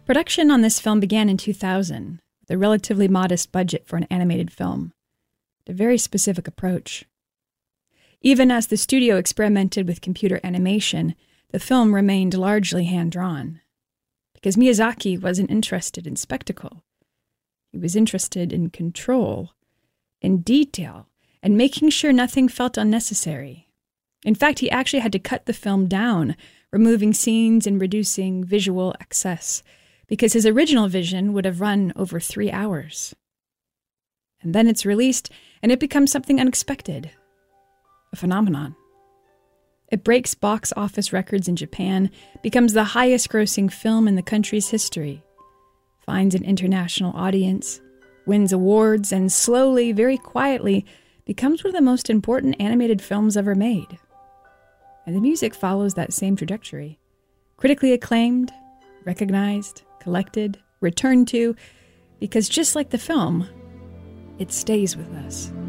Production on this film began in 2000, with a relatively modest budget for an animated film. A very specific approach. Even as the studio experimented with computer animation, the film remained largely hand-drawn. Because Miyazaki wasn't interested in spectacle. He was interested in control, in detail, and making sure nothing felt unnecessary. In fact, he actually had to cut the film down, removing scenes and reducing visual excess, because his original vision would have run over 3 hours. And then it's released, and it becomes something unexpected. A phenomenon. It breaks box office records in Japan, becomes the highest-grossing film in the country's history, finds an international audience, wins awards, and slowly, very quietly, becomes one of the most important animated films ever made. And the music follows that same trajectory. Critically acclaimed, recognized, collected, returned to, because just like the film, it stays with us.